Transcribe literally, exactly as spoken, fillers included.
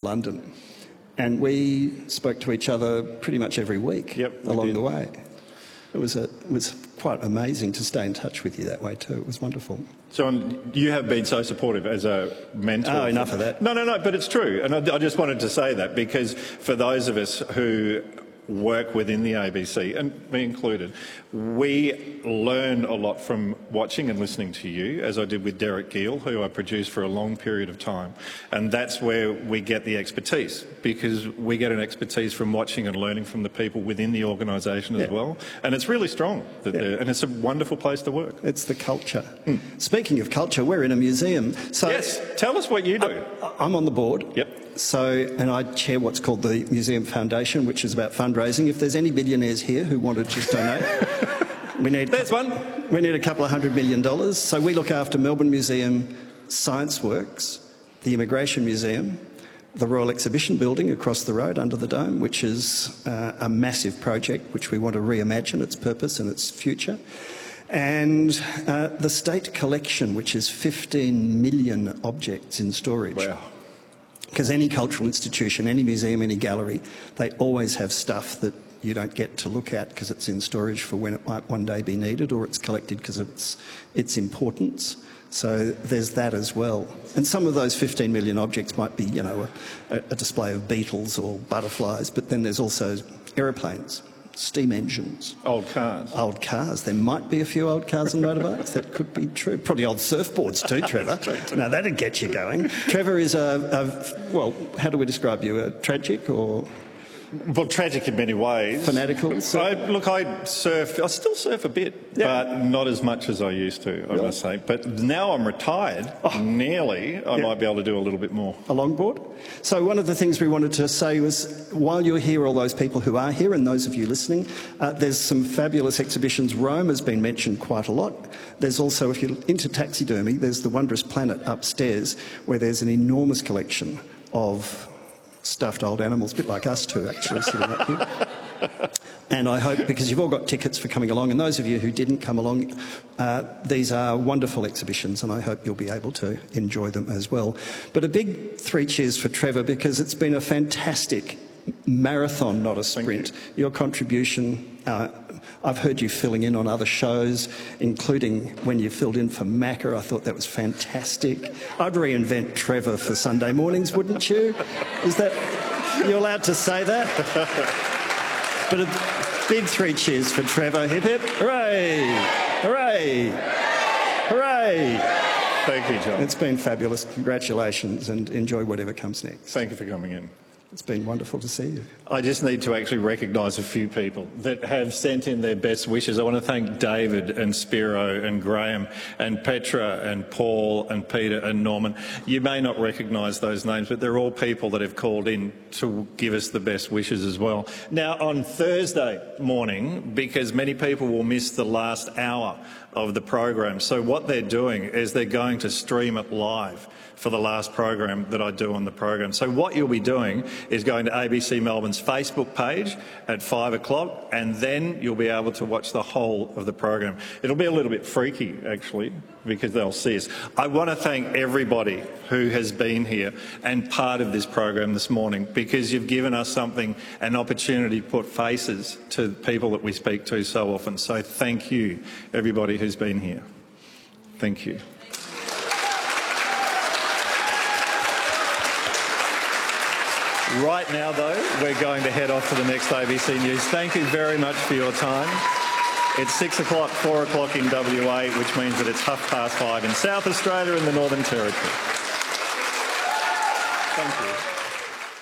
London. And we spoke to each other pretty much every week yep, along did. the way. It was, a, it was quite amazing to stay in touch with you that way too. It was wonderful. John, you have been so supportive as a mentor. Oh, enough of that. No, no, no, but it's true. And I, I just wanted to say that because for those of us who work within the A B C, and me included, we learn a lot from watching and listening to you, as I did with Derek Gill, who I produced for a long period of time. And that's where we get the expertise, because we get an expertise from watching and learning from the people within the organisation as yeah. well. And it's really strong, that yeah. and it's a wonderful place to work. It's the culture. Mm. Speaking of culture, we're in a museum. So yes, tell us what you do. I, I'm on the board. Yep. So, and I chair what's called the Museum Foundation, which is about fundraising. If there's any billionaires here who want to just donate, we need. There's one. We need a couple of hundred million dollars. So we look after Melbourne Museum, Science Works, the Immigration Museum, the Royal Exhibition Building across the road under the dome, which is uh, a massive project which we want to reimagine its purpose and its future. And uh, the State Collection, which is fifteen million objects in storage. Wow. Because any cultural institution, any museum, any gallery, they always have stuff that you don't get to look at because it's in storage for when it might one day be needed, or it's collected because of its, its importance. So there's that as well. And some of those fifteen million objects might be, you know, a, a display of beetles or butterflies, but then there's also aeroplanes, steam engines. Old cars. Old cars. There might be a few old cars and motorbikes. That could be true. Probably old surfboards too, Trevor. Now, that'd get you going. Trevor is a, a, well, how do we describe you? A tragic or... Well, tragic in many ways. Fanatical? So, I, look, I surf, I still surf a bit, yeah. but not as much as I used to, I really? must say. But now I'm retired, oh. nearly, I yeah. might be able to do a little bit more. A longboard? So one of the things we wanted to say was, while you're here, all those people who are here and those of you listening, uh, there's some fabulous exhibitions. Rome has been mentioned quite a lot. There's also, if you're into taxidermy, there's the Wondrous Planet upstairs, where there's an enormous collection of stuffed old animals, a bit like us two, actually, sitting up here. And I hope, because you've all got tickets for coming along, and those of you who didn't come along, uh, these are wonderful exhibitions, and I hope you'll be able to enjoy them as well. But a big three cheers for Trevor, because it's been a fantastic marathon, not a sprint. You. Your contribution, uh, I've heard you filling in on other shows, including when you filled in for Macca. I thought that was fantastic. I'd reinvent Trevor for Sunday mornings, wouldn't you? Is that, you're allowed to say that? But a big three cheers for Trevor. Hip hip, hooray, hooray, hooray. Thank you, John. It's been fabulous. Congratulations, and enjoy whatever comes next. Thank you for coming in. It's been wonderful to see you. I just need to actually recognise a few people that have sent in their best wishes. I want to thank David and Spiro and Graham and Petra and Paul and Peter and Norman. You may not recognise those names, but they're all people that have called in to give us the best wishes as well. Now, on Thursday morning, because many people will miss the last hour of the program, so what they're doing is they're going to stream it live for the last program that I do on the program. So what you'll be doing is going to A B C Melbourne's Facebook page at five o'clock, and then you'll be able to watch the whole of the program. It'll be a little bit freaky, actually, because they'll see us. I want to thank everybody who has been here and part of this program this morning, because you've given us something, an opportunity to put faces to people that we speak to so often. So thank you, everybody who's been here. Thank you. Right now, though, we're going to head off to the next A B C News. Thank you very much for your time. It's six o'clock, four o'clock in W A, which means that it's half past five in South Australia and the Northern Territory. Thank you.